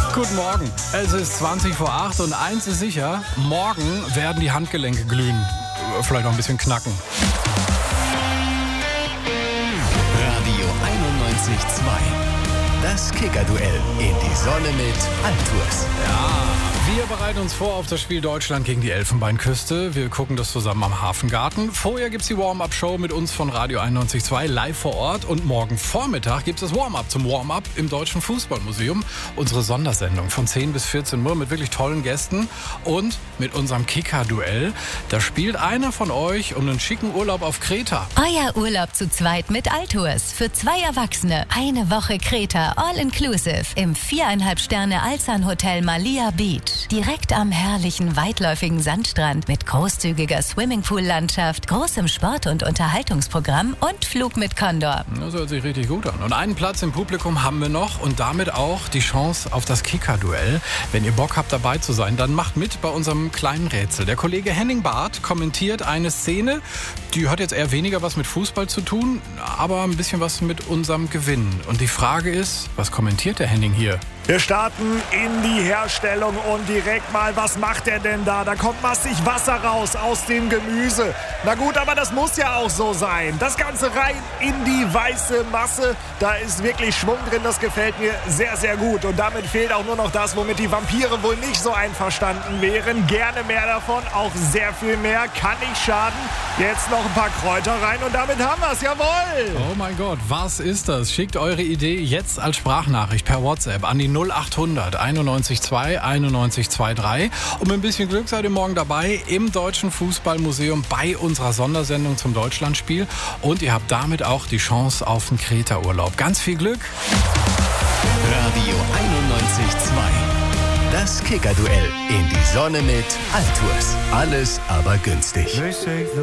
Guten Morgen. Es ist 20 vor 8 und eins ist sicher, morgen werden die Handgelenke glühen. Vielleicht noch ein bisschen knacken. Radio 91.2. Das Kicker-Duell in die Sonne mit Altours. Wir bereiten uns vor auf das Spiel Deutschland gegen die Elfenbeinküste. Wir gucken das zusammen am Hafengarten. Vorher gibt es die Warm-Up-Show mit uns von Radio 91.2 live vor Ort. Und morgen Vormittag gibt es das Warm-Up zum Warm-Up im Deutschen Fußballmuseum. Unsere Sondersendung von 10 bis 14 Uhr mit wirklich tollen Gästen und mit unserem Kicker-Duell. Da spielt einer von euch um einen schicken Urlaub auf Kreta. Euer Urlaub zu zweit mit Altours. Für 2 Erwachsene. Eine Woche Kreta, all-inclusive. Im 4,5 Sterne Alsan Hotel Malia Beach. Direkt am herrlichen, weitläufigen Sandstrand mit großzügiger Swimmingpool-Landschaft, großem Sport- und Unterhaltungsprogramm und Flug mit Condor. Das hört sich richtig gut an. Und einen Platz im Publikum haben wir noch und damit auch die Chance auf das Kicker-Duell. Wenn ihr Bock habt, dabei zu sein, dann macht mit bei unserem kleinen Rätsel. Der Kollege Henning Barth kommentiert eine Szene, die hat jetzt eher weniger was mit Fußball zu tun, aber ein bisschen was mit unserem Gewinn. Und die Frage ist, was kommentiert der Henning hier? Wir starten in die Herstellung und direkt mal, was macht er denn da? Da kommt massig Wasser raus aus dem Gemüse. Na gut, aber das muss ja auch so sein. Das Ganze rein in die weiße Masse. Da ist wirklich Schwung drin, das gefällt mir sehr, sehr gut. Und damit fehlt auch nur noch das, womit die Vampire wohl nicht so einverstanden wären. Gerne mehr davon, auch sehr viel mehr, kann nicht schaden. Jetzt noch ein paar Kräuter rein und damit haben wir es, jawohl! Oh mein Gott, was ist das? Schickt eure Idee jetzt als Sprachnachricht per WhatsApp an die 0800 91 2 91 23. Und mit ein bisschen Glück seid ihr morgen dabei im Deutschen Fußballmuseum bei unserer Sondersendung zum Deutschlandspiel. Und ihr habt damit auch die Chance auf einen Kreta-Urlaub. Ganz viel Glück! Radio 91.2. Das Kicker-Duell in die Sonne mit Altours. Alles aber günstig.